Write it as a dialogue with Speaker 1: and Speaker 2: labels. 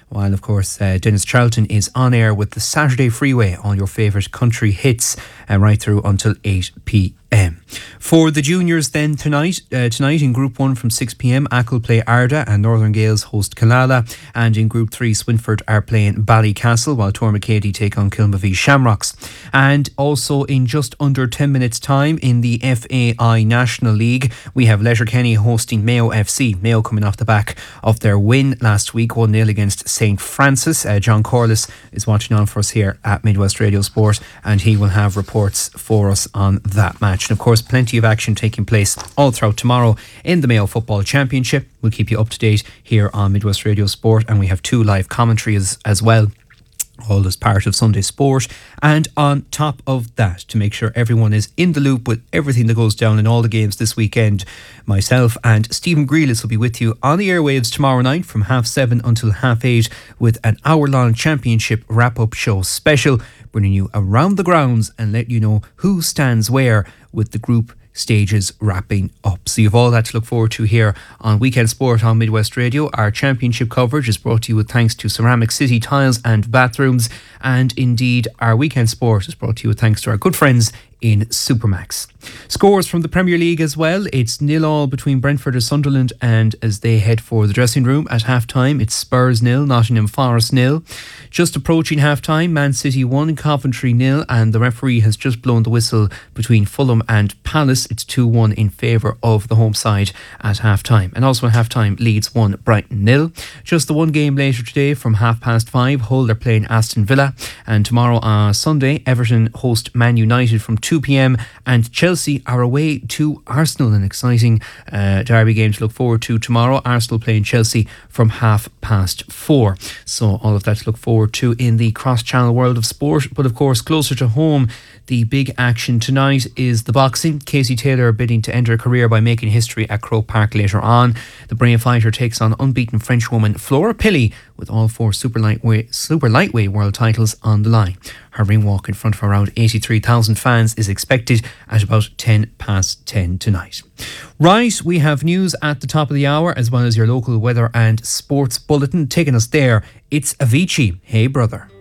Speaker 1: while of course Dennis Charlton is on air with the Saturday Freeway, all your favourite country hits, right through until 8 p.m. For the juniors then tonight in Group 1 from 6 p.m, Achill play Arda and Northern Gales host Killala, and in Group 3 Swinford are playing Ballycastle while Tormacady take on Kilmavie Shamrocks. And also in just under 10 minutes time in the FAI National League, we have Letterkenny hosting Mayo FC. Mayo coming off the back of their win last week, 1-0 against St Francis. John Corliss is watching on for us here at Midwest Radio Sport, and he will have reports for us on that match. And of course, plenty of action taking place all throughout tomorrow in the Mayo Football Championship. We'll keep you up to date here on Midwest Radio Sport, and we have 2 live commentaries as well, all as part of Sunday Sport. And on top of that, to make sure everyone is in the loop with everything that goes down in all the games this weekend, myself and Stephen Grealis will be with you on the airwaves tomorrow night from 7:30 until 8:30 with an hour-long championship wrap-up show special, bringing you around the grounds and let you know who stands where with the group stages wrapping up. So you've all that to look forward to here on Weekend Sport on Midwest Radio. Our championship coverage is brought to you with thanks to Ceramic City Tiles and Bathrooms, and indeed our Weekend Sport is brought to you with thanks to our good friends in Supermax. Scores from the Premier League as well. It's 0-0 between Brentford and Sunderland, and as they head for the dressing room at half-time, it's Spurs 0, Nottingham Forest 0. Just approaching half-time, Man City 1, Coventry 0, and the referee has just blown the whistle between Fulham and Palace. It's 2-1 in favour of the home side at half-time. And also at half-time, Leeds 1, Brighton 0. Just the one game later today from 5:30, Hull are playing Aston Villa, and tomorrow Sunday, Everton host Man United from 2 p.m, and Chelsea are away to Arsenal. An exciting derby game to look forward to tomorrow. Arsenal playing Chelsea from 4:30. So all of that to look forward to in the cross-channel world of sport. But of course, closer to home, the big action tonight is the boxing. Casey Taylor bidding to end her career by making history at Croke Park later on. The Brave fighter takes on unbeaten Frenchwoman Flora Pilley with all 4 super lightweight world titles on the line. Her ring walk in front of around 83,000 fans is expected at about 10:10 tonight. Right, we have news at the top of the hour as well as your local weather and sports bulletin. Taking us there, it's Avicii. Hey brother.